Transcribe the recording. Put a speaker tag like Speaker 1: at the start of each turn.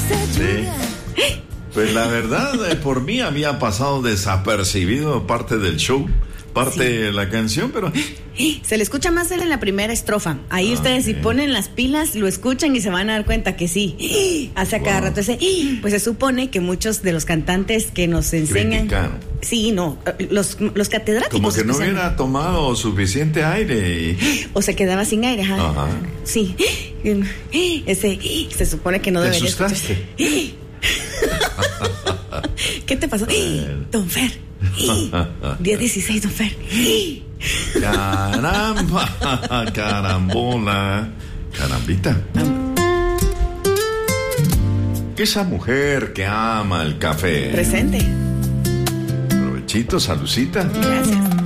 Speaker 1: Sí. Pues la verdad, por mí había pasado desapercibido parte del show, parte de la canción, pero...
Speaker 2: Se le escucha más en la primera estrofa. Ahí ustedes si ponen las pilas, lo escuchan y se van a dar cuenta que sí. Hace a cada rato ese... Pues se supone que muchos de los cantantes que nos enseñan...
Speaker 1: Criticaron.
Speaker 2: Sí, no, los catedráticos...
Speaker 1: Como que no hubiera tomado suficiente aire
Speaker 2: o se quedaba sin aire,
Speaker 1: Ajá.
Speaker 2: Sí. Se supone que no debería...
Speaker 1: ¿Te asustaste?
Speaker 2: ¿Qué te pasó? Don Fer. 10-16, Don Fer.
Speaker 1: Caramba, carambola, carambita. Esa mujer que ama el café.
Speaker 2: Presente.
Speaker 1: Provechito, salucita.
Speaker 2: Gracias.